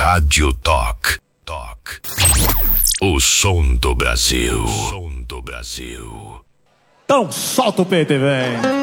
Rádio Talk. O som do Brasil. Então solta o peito e vem.